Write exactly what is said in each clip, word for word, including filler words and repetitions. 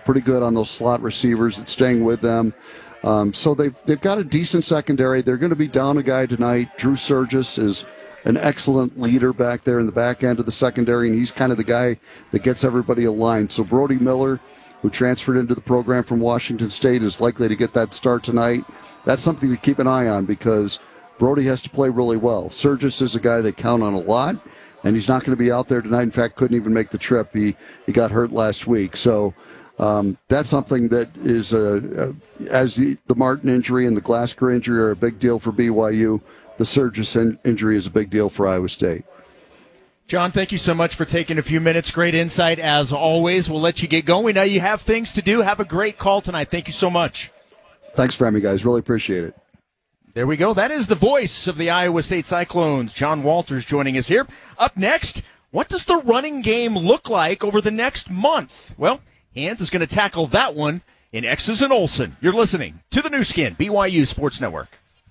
pretty good on those slot receivers and staying with them. Um, so they've, they've got a decent secondary. They're going to be down a guy tonight. Drew Surgis is an excellent leader back there in the back end of the secondary, and he's kind of the guy that gets everybody aligned. So Brody Miller, who transferred into the program from Washington State, is likely to get that start tonight. That's something to keep an eye on because Brody has to play really well. Surgis is a guy they count on a lot, and he's not going to be out there tonight. In fact, couldn't even make the trip. He he got hurt last week. So um, that's something that is, uh, uh, as the, the Martin injury and the Glasgow injury are a big deal for B Y U, the Surgis in- injury is a big deal for Iowa State. John, thank you so much for taking a few minutes. Great insight as always. We'll let you get going. We know you have things to do. Have a great call tonight. Thank you so much. Thanks for having me, guys. Really appreciate it. There we go. That is the voice of the Iowa State Cyclones. John Walters joining us here. Up next, what does the running game look like over the next month? Well, Hans is going to tackle that one in X's and Olsen. You're listening to the New Skin, B Y U Sports Network.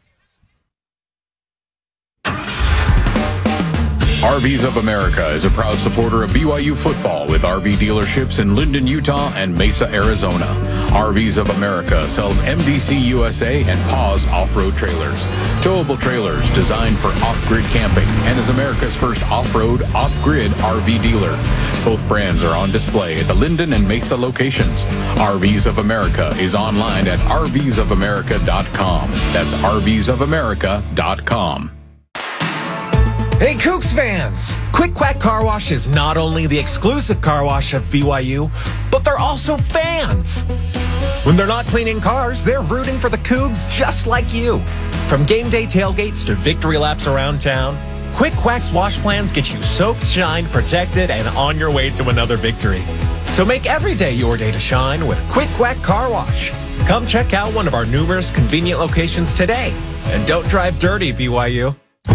R Vs of America is a proud supporter of B Y U football with R V dealerships in Linden, Utah and Mesa, Arizona. R Vs of America sells M D C U S A and Paws off-road trailers. Towable trailers designed for off-grid camping and is America's first off-road, off-grid R V dealer. Both brands are on display at the Linden and Mesa locations. R Vs of America is online at R Vs of America dot com. That's R Vs of America dot com. Hey, Cougs fans! Quick Quack Car Wash is not only the exclusive car wash of B Y U, but they're also fans. When they're not cleaning cars, they're rooting for the Cougs just like you. From game day tailgates to victory laps around town, Quick Quack's wash plans get you soaked, shined, protected, and on your way to another victory. So make every day your day to shine with Quick Quack Car Wash. Come check out one of our numerous convenient locations today. And don't drive dirty, B Y U.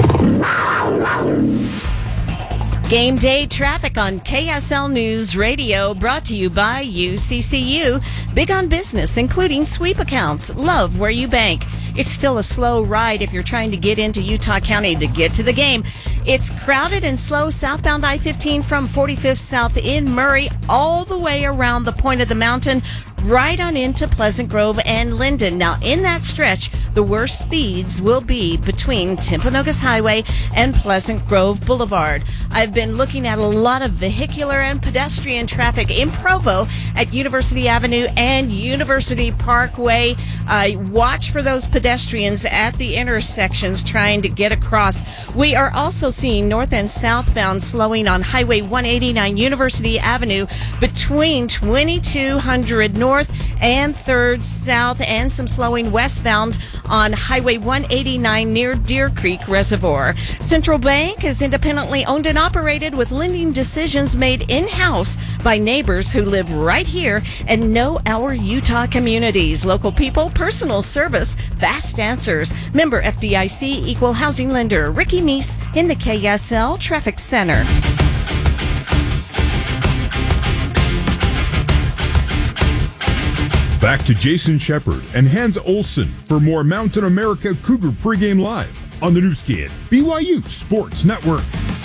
Game day traffic on K S L News Radio, brought to you by U C C U. Big on business, including sweep accounts. Love where you bank. It's still a slow ride if you're trying to get into Utah County to get to the game. It's crowded and slow southbound I fifteen from forty-fifth South in Murray all the way around the point of the mountain, right on into Pleasant Grove and Linden. Now, in that stretch, the worst speeds will be between Timpanogos Highway and Pleasant Grove Boulevard. I've been looking at a lot of vehicular and pedestrian traffic in Provo at University Avenue and University Parkway. Uh, watch for those pedestrians at the intersections trying to get across. We are also seeing north and southbound slowing on Highway one eighty-nine University Avenue between twenty-two hundred North and third South, and some slowing westbound on Highway one eighty-nine near Deer Creek Reservoir. Central Bank is independently owned and operated with lending decisions made in-house by neighbors who live right here and know our Utah communities. Local people, personal service, fast answers. Member F D I C, Equal Housing Lender. Ricky Meese in the K S L Traffic Center. Back to Jason Shepard and Hans Olsen for more Mountain America Cougar pregame live on the New Skin, B Y U Sports Network.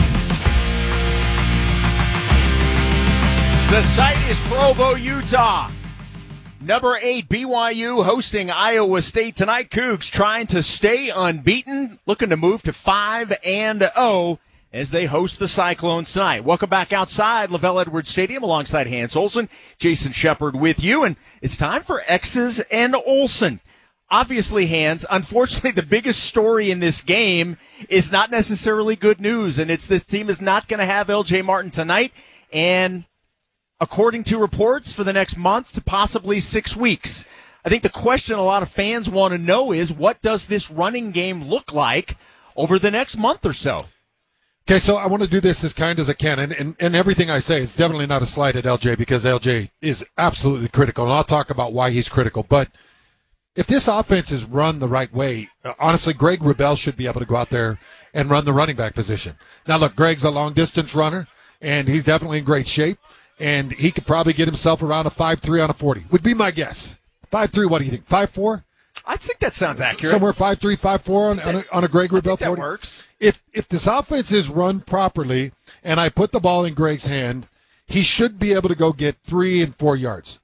The site is Provo, Utah. Number eight, B Y U hosting Iowa State tonight. Cougs trying to stay unbeaten, looking to move to five and oh as they host the Cyclones tonight. Welcome back outside Lavelle Edwards Stadium alongside Hans Olsen, Jason Shepard with you, and it's time for X's and Olsen. Obviously, Hans, unfortunately, the biggest story in this game is not necessarily good news, and it's this team is not going to have L J Martin tonight, and according to reports, for the next month to possibly six weeks. I think the question a lot of fans want to know is, what does this running game look like over the next month or so? Okay, so I want to do this as kind as I can, and, and, and everything I say is definitely not a slight at L J, because L J is absolutely critical, and I'll talk about why he's critical. But if this offense is run the right way, uh, honestly, Greg Wrubell should be able to go out there and run the running back position. Now, look, Greg's a long-distance runner, and he's definitely in great shape, and he could probably get himself around a five three on a forty, would be my guess. five three, what do you think, five four? I think that sounds accurate. Somewhere five three, five four on, on, a, on a Greg Wrubell forty? That works. If if this offense is run properly and I put the ball in Greg's hand, he should be able to go get three and four yards.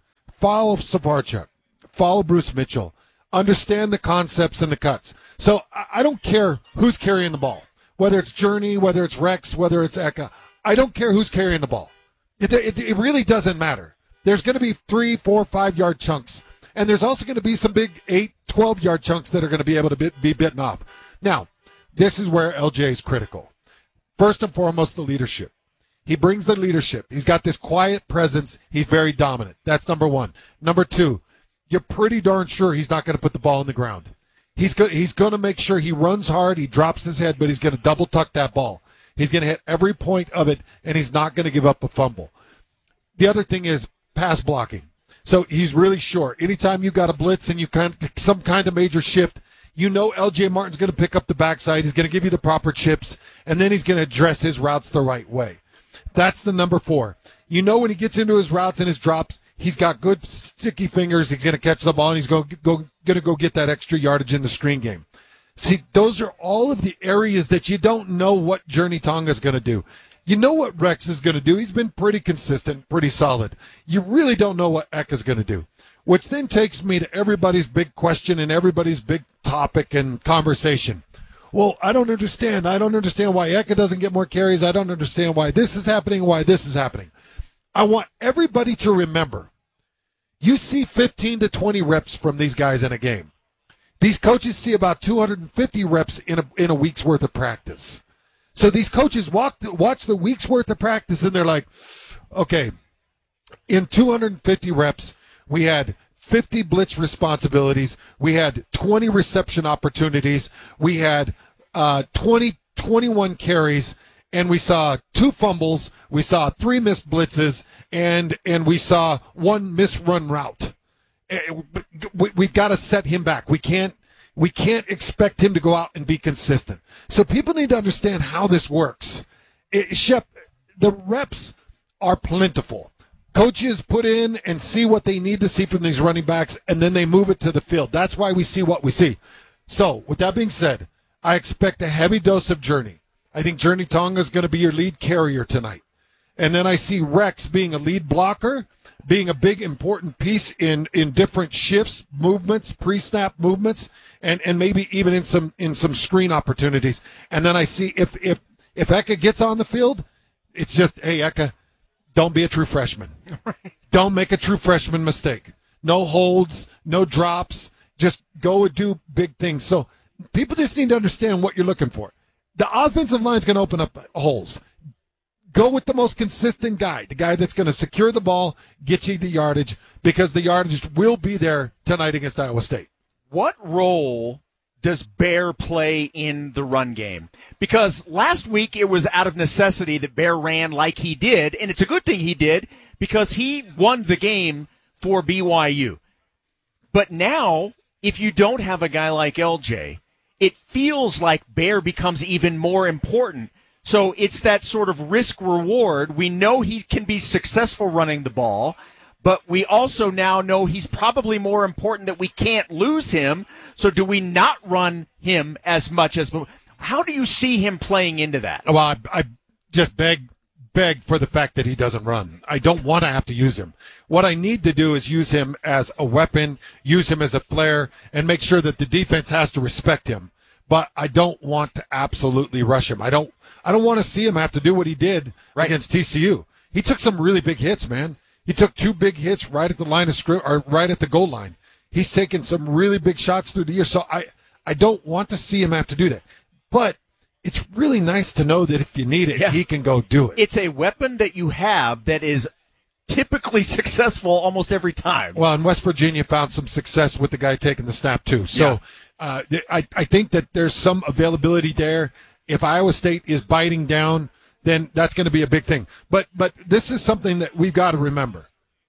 follow Safarchuk, follow Bruce Mitchell, understand the concepts and the cuts. So I, I don't care who's carrying the ball, whether it's Journey, whether it's Rex, whether it's Eka. I don't care who's carrying the ball. It, it, it really doesn't matter. There's going to be three, four, five-yard chunks. And there's also going to be some big eight, twelve-yard chunks that are going to be able to be, be bitten off. Now, this is where L J is critical. First and foremost, the leadership. He brings the leadership. He's got this quiet presence. He's very dominant. That's number one. Number two, you're pretty darn sure he's not going to put the ball on the ground. He's go- he's going to make sure he runs hard, he drops his head, but he's going to double tuck that ball. He's going to hit every point of it, and he's not going to give up a fumble. The other thing is pass blocking. So he's really short. Anytime you got a blitz and you kind of, some kind of major shift, you know L J Martin's going to pick up the backside. He's going to give you the proper chips, and then he's going to address his routes the right way. That's the number four. You know when he gets into his routes and his drops, he's got good sticky fingers. He's going to catch the ball, and he's going to go, going to go get that extra yardage in the screen game. See, those are all of the areas that you don't know what Journey Tonga is going to do. You know what Rex is going to do. He's been pretty consistent, pretty solid. You really don't know what Eka is going to do, which then takes me to everybody's big question and everybody's big topic and conversation. Well, I don't understand. I don't understand why Eka doesn't get more carries. I don't understand why this is happening, why this is happening. I want everybody to remember, you see fifteen to twenty reps from these guys in a game. These coaches see about two hundred fifty reps in a, in a week's worth of practice. So these coaches walk, watch the week's worth of practice, and they're like, okay, in two hundred fifty reps, we had fifty blitz responsibilities. We had twenty reception opportunities. We had uh, twenty, twenty-one carries, and we saw two fumbles. We saw three missed blitzes, and and we saw one misrun route. We've got to set him back. We can't. We can't expect him to go out and be consistent. So people need to understand how this works. It, Shep, the reps are plentiful. Coaches put in and see what they need to see from these running backs, and then they move it to the field. That's why we see what we see. So, with that being said, I expect a heavy dose of Journey. I think Journey Tonga is going to be your lead carrier tonight. And then I see Rex being a lead blocker, being a big important piece in, in different shifts, movements, pre-snap movements, and, and maybe even in some in some screen opportunities. And then I see if if if Eka gets on the field, it's just, hey, Eka, don't be a true freshman. Right. Don't make a true freshman mistake. No holds, no drops. Just go and do big things. So people just need to understand what you're looking for. The offensive line's going to open up holes. Go with the most consistent guy, the guy that's going to secure the ball, get you the yardage, because the yardage will be there tonight against Iowa State. What role does Bear play in the run game? Because last week it was out of necessity that Bear ran like he did, and it's a good thing he did because he won the game for B Y U. But now, if you don't have a guy like L J, it feels like Bear becomes even more important. So it's that sort of risk-reward. We know he can be successful running the ball, but we also now know he's probably more important that we can't lose him. So do we not run him as much as – how do you see him playing into that? Well, I, I just beg beg for the fact that he doesn't run. I don't want to have to use him. What I need to do is use him as a weapon, use him as a flare, and make sure that the defense has to respect him. But I don't want to absolutely rush him. I don't I don't want to see him have to do what he did right against T C U. He took some really big hits, man. He took two big hits right at the line of script, or right at the goal line. He's taken some really big shots through the year. So I, I don't want to see him have to do that. But it's really nice to know that if you need it, yeah. he can go do it. It's a weapon that you have that is typically successful almost every time. Well, and West Virginia found some success with the guy taking the snap, too. So yeah. uh, I, I think that there's some availability there. If Iowa State is biting down, then that's going to be a big thing. But but this is something that we've got to remember.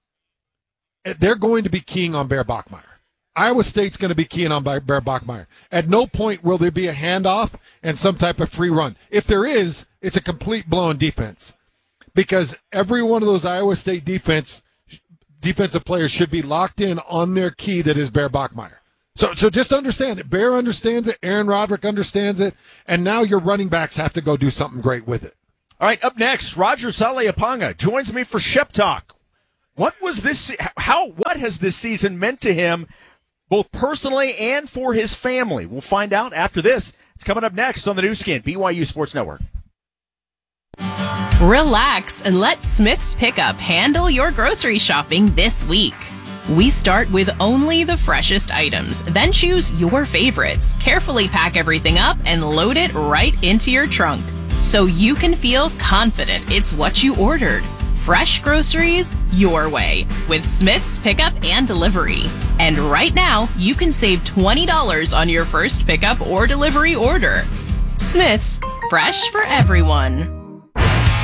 They're going to be keying on Bear Bachmeier. Iowa State's going to be keying on Bear Bachmeier. At no point will there be a handoff and some type of free run. If there is, it's a complete blown defense. Because every one of those Iowa State defense defensive players should be locked in on their key that is Bear Bachmeier. So so just understand that Bear understands it, Aaron Roderick understands it, and now your running backs have to go do something great with it. All right, up next, Roger Saleapanga joins me for Shep Talk. What was this? How? What what has this season meant to him, both personally and for his family? We'll find out after this. It's coming up next on the new skin, B Y U Sports Network. Relax and let Smith's Pickup handle your grocery shopping this week. We start with only the freshest items, then choose your favorites, carefully pack everything up, and load it right into your trunk, so you can feel confident it's what you ordered. Fresh groceries your way with Smith's Pickup and Delivery. And right now, you can save twenty dollars on your first pickup or delivery order. Smith's, fresh for everyone.